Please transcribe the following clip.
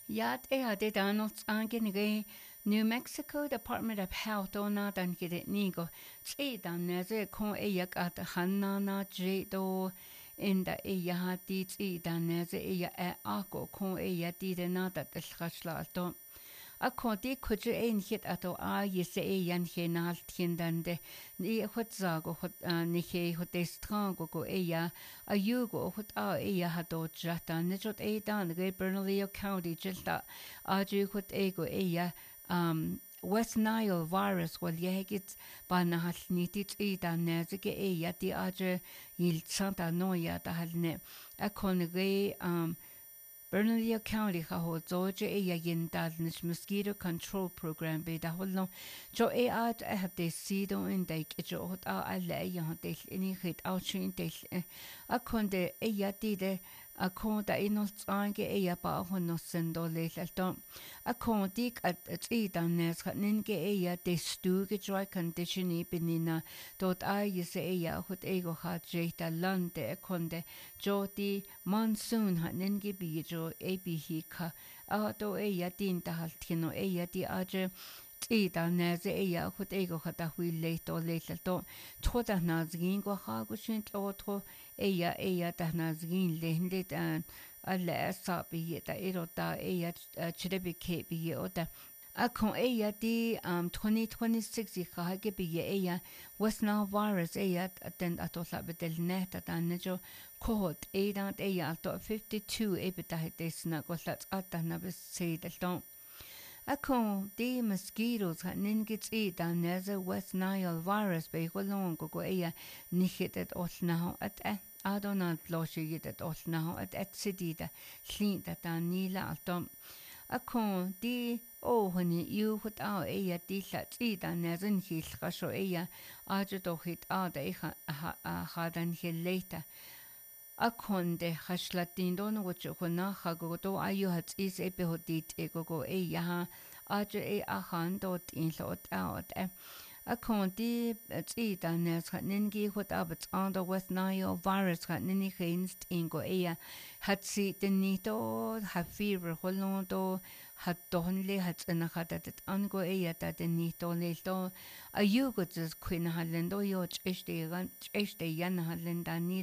Yat de Donald's angenige New Mexico Department of Health ona dan gide nigo dan neze kon yak at hanana jedo in da hati dan neze ako kon di de nada del khashla to akoti kuju hit ato yese yan henal tindande ni hotzago hot ni he hotestrango go ayugo hot hato jata nejot dan ge Bernalillo County jilta aju hot ego West Nile virus wal yegit banahal nitit dan nezige di aju yil santa noya da halne akonge Bernalillo County ho zoje yindal nis mosquito control program be da holno jo ad de sido in de jo hot alle de ini hit outrin de akonde de akonda inolts ange ba hono sendo lelto akondik at dan nes ninge de stuge dry condition benina dot yese hot ego hat jeta lande akonde jo di monsoon ninge bi jo hika do din da haltino di aje dan neze hot ego hata hui leto lelto toda nazgin go hago shin otro da nazgin lehende dan alle sabi da erota chrebi ke bi oda akon di 2026 hage bi West Nile virus den atola bedel net dan nejo kohot dan to 52 beta desna go lat atana be se delton akon di mosquitoes ningit dan neze West Nile virus be golong go nihitet olna at adonant loshigit olna at sidida slinta dan nila altom akon di honi you hot di lat dan nezen hil khasho aju do hit hadan heleta akonde hashlatin don wocho hona hago do ayu hat is epihodit ego aju ahan dot in lot out akondi dan nes ningi hot abet on the West Nile virus nini hinst ingo hat si den nito ha fever holondo hat donle hat na hatat ango da den nito lelto ayu go just queen halendo yo este yan halenda